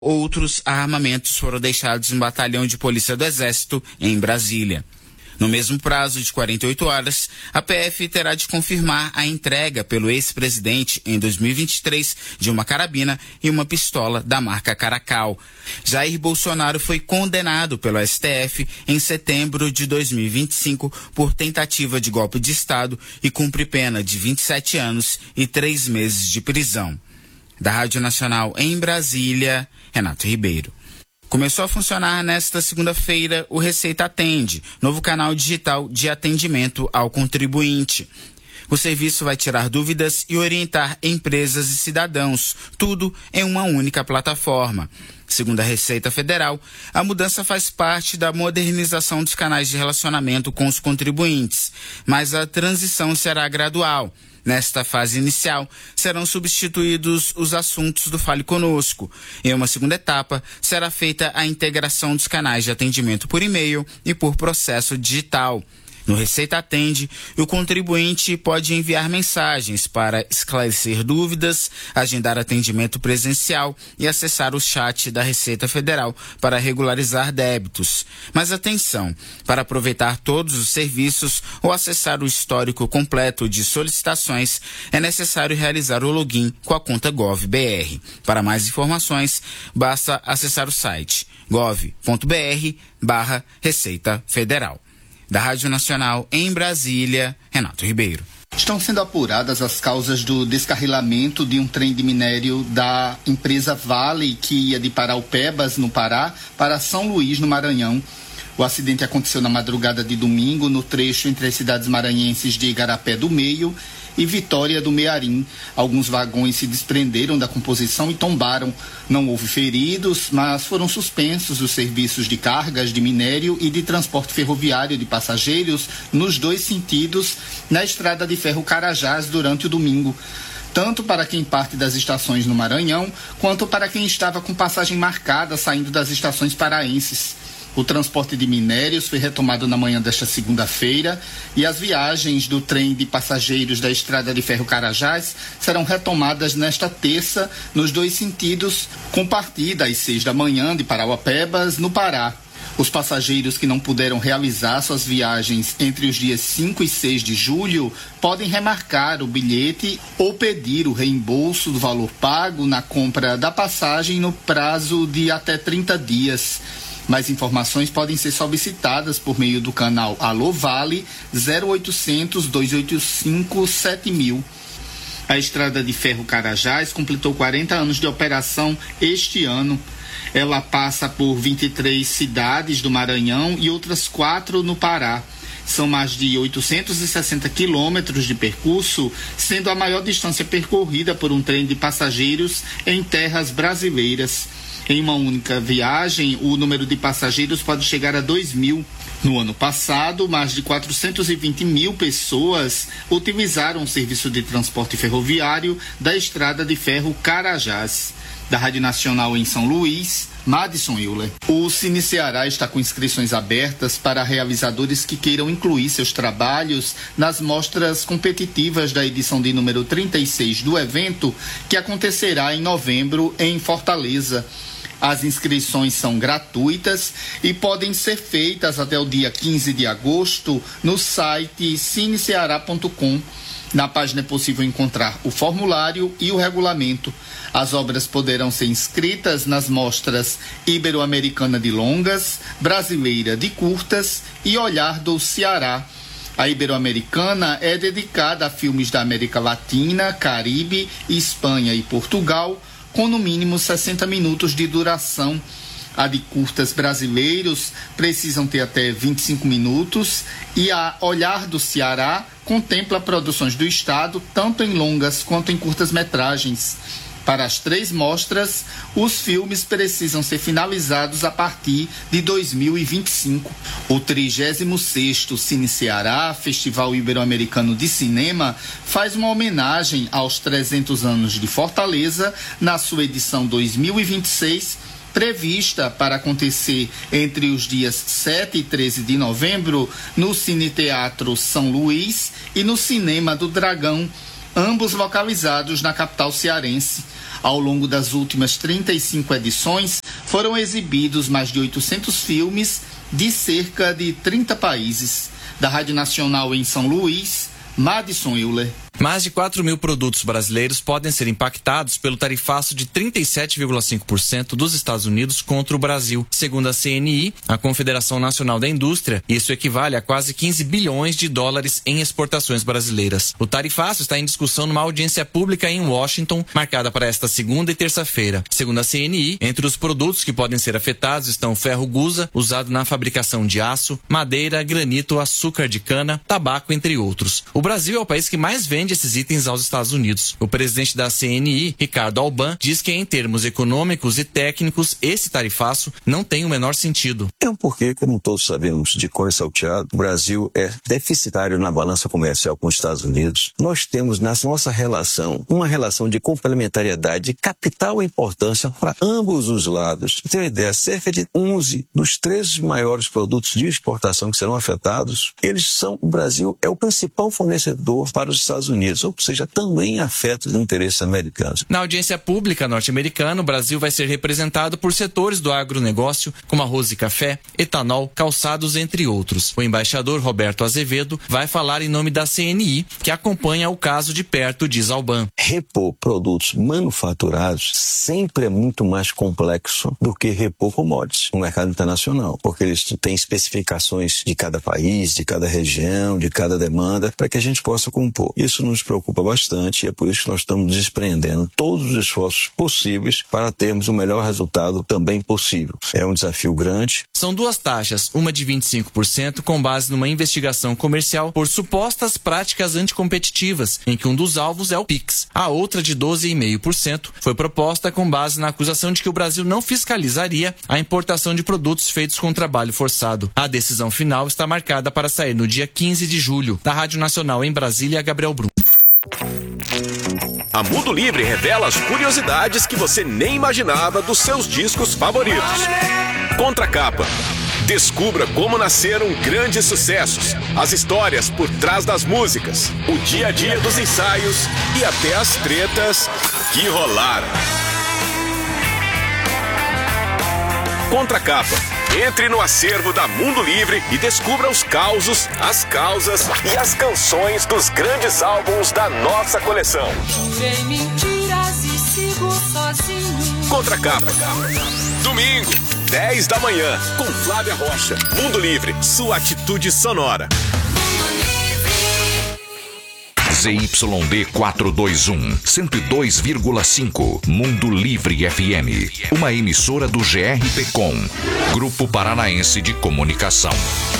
Outros armamentos foram deixados no batalhão de polícia do Exército em Brasília. No mesmo prazo de 48 horas, a PF terá de confirmar a entrega pelo ex-presidente em 2023 de uma carabina e uma pistola da marca Caracal. Jair Bolsonaro foi condenado pelo STF em setembro de 2025 por tentativa de golpe de Estado e cumpre pena de 27 anos e 3 meses de prisão. Da Rádio Nacional em Brasília, Renato Ribeiro. Começou a funcionar nesta segunda-feira o Receita Atende, novo canal digital de atendimento ao contribuinte. O serviço vai tirar dúvidas e orientar empresas e cidadãos, tudo em uma única plataforma. Segundo a Receita Federal, a mudança faz parte da modernização dos canais de relacionamento com os contribuintes, mas a transição será gradual. Nesta fase inicial, serão substituídos os assuntos do Fale Conosco. Em uma segunda etapa, será feita a integração dos canais de atendimento por e-mail e por processo digital. No Receita Atende, o contribuinte pode enviar mensagens para esclarecer dúvidas, agendar atendimento presencial e acessar o chat da Receita Federal para regularizar débitos. Mas atenção, para aproveitar todos os serviços ou acessar o histórico completo de solicitações, é necessário realizar o login com a conta Gov.br. Para mais informações, basta acessar o site gov.br/Receita Federal. Da Rádio Nacional em Brasília, Renato Ribeiro. Estão sendo apuradas as causas do descarrilamento de um trem de minério da empresa Vale, que ia de Paraupebas, no Pará, para São Luís, no Maranhão. O acidente aconteceu na madrugada de domingo, no trecho entre as cidades maranhenses de Igarapé do Meio e Vitória do Mearim. Alguns vagões se desprenderam da composição e tombaram. Não houve feridos, mas foram suspensos os serviços de cargas de minério e de transporte ferroviário de passageiros nos dois sentidos na estrada de ferro Carajás durante o domingo, tanto para quem parte das estações no Maranhão, quanto para quem estava com passagem marcada saindo das estações paraenses. O transporte de minérios foi retomado na manhã desta segunda-feira e as viagens do trem de passageiros da Estrada de Ferro Carajás serão retomadas nesta terça nos dois sentidos, com partida às 6 da manhã de Paraupebas, no Pará. Os passageiros que não puderam realizar suas viagens entre os dias 5 e 6 de julho podem remarcar o bilhete ou pedir o reembolso do valor pago na compra da passagem no prazo de até 30 dias. Mais informações podem ser solicitadas por meio do canal Alô Vale 0800 285 7000. A Estrada de Ferro Carajás completou 40 anos de operação este ano. Ela passa por 23 cidades do Maranhão e outras 4 no Pará. São mais de 860 quilômetros de percurso, sendo a maior distância percorrida por um trem de passageiros em terras brasileiras. Em uma única viagem, o número de passageiros pode chegar a 2.000. No ano passado, mais de 420 mil pessoas utilizaram o serviço de transporte ferroviário da Estrada de Ferro Carajás. Da Rádio Nacional em São Luís, Madison Euler. O Cine Ceará está com inscrições abertas para realizadores que queiram incluir seus trabalhos nas mostras competitivas da edição de número 36 do evento, que acontecerá em novembro em Fortaleza. As inscrições são gratuitas e podem ser feitas até o dia 15 de agosto no site cineceará.com. Na página é possível encontrar o formulário e o regulamento. As obras poderão ser inscritas nas mostras Ibero-Americana de Longas, Brasileira de Curtas e Olhar do Ceará. A Ibero-Americana é dedicada a filmes da América Latina, Caribe, Espanha e Portugal, com no mínimo 60 minutos de duração. A de curtas brasileiros precisam ter até 25 minutos e a Olhar do Ceará contempla produções do estado, tanto em longas quanto em curtas-metragens. Para as 3 mostras, os filmes precisam ser finalizados a partir de 2025. O 36º Cine Ceará, Festival Ibero-Americano de Cinema, faz uma homenagem aos 300 anos de Fortaleza na sua edição 2026, prevista para acontecer entre os dias 7 e 13 de novembro no Cine Teatro São Luís e no Cinema do Dragão, ambos localizados na capital cearense. Ao longo das últimas 35 edições, foram exibidos mais de 800 filmes de cerca de 30 países. Da Rádio Nacional em São Luís, Madison Euler. Mais de 4 mil produtos brasileiros podem ser impactados pelo tarifaço de 37,5% dos Estados Unidos contra o Brasil. Segundo a CNI, a Confederação Nacional da Indústria, isso equivale a quase 15 bilhões de dólares em exportações brasileiras. O tarifaço está em discussão numa audiência pública em Washington, marcada para esta segunda e terça-feira. Segundo a CNI, entre os produtos que podem ser afetados estão ferro gusa, usado na fabricação de aço, madeira, granito, açúcar de cana, tabaco, entre outros. O Brasil é o país que mais vende esses itens aos Estados Unidos. O presidente da CNI, Ricardo Alban, diz que em termos econômicos e técnicos, esse tarifaço não tem o menor sentido. Porque, como todos sabemos, de cor e salteado, o Brasil é deficitário na balança comercial com os Estados Unidos. Nós temos na nossa relação uma relação de complementariedade de capital importância para ambos os lados. Você tem uma ideia, cerca de 11 dos 13 maiores produtos de exportação que serão afetados, o Brasil é o principal fornecedor para os Estados Unidos, ou seja, também afeta os interesses americanos. Na audiência pública norte-americana, o Brasil vai ser representado por setores do agronegócio, como arroz e café, etanol, calçados, entre outros. O embaixador Roberto Azevedo vai falar em nome da CNI, que acompanha o caso de perto, diz Alban. Repor produtos manufaturados sempre é muito mais complexo do que repor commodities no mercado internacional, porque eles têm especificações de cada país, de cada região, de cada demanda, para que a gente possa compor. Isso nos preocupa bastante e é por isso que nós estamos desprendendo todos os esforços possíveis para termos o melhor resultado também possível. É um desafio grande. São duas taxas, uma de 25% com base numa investigação comercial por supostas práticas anticompetitivas, em que um dos alvos é o PIX. A outra de 12,5% foi proposta com base na acusação de que o Brasil não fiscalizaria a importação de produtos feitos com trabalho forçado. A decisão final está marcada para sair no dia 15 de julho. Da Rádio Nacional em Brasília, Gabriel Brum. A Mundo Livre revela as curiosidades que você nem imaginava dos seus discos favoritos. Contracapa. Descubra como nasceram grandes sucessos, as histórias por trás das músicas, o dia a dia dos ensaios e até as tretas que rolaram. Contracapa. Entre no acervo da Mundo Livre e descubra os causos, as causas e as canções dos grandes álbuns da nossa coleção. Jurei mentiras e sigo sozinho. Contracapa. Domingo, 10 da manhã, com Flávia Rocha. Mundo Livre, sua atitude sonora. ZYD 421, 102,5, Mundo Livre FM. Uma emissora do GRPcom, Grupo Paranaense de Comunicação.